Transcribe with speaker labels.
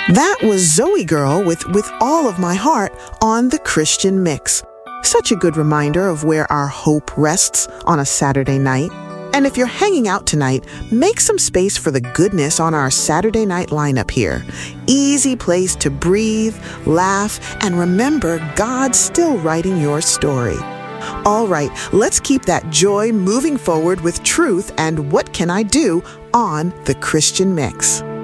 Speaker 1: That was Zoe Girl with All of My Heart on the Christian Mix. Such a good reminder of where our hope rests on a Saturday night. And if you're hanging out tonight, make some space for the goodness on our Saturday night lineup here. Easy place to breathe, laugh, and remember God's still writing your story. All right, let's keep that joy moving forward with truth and What Can I Do on the Christian Mix.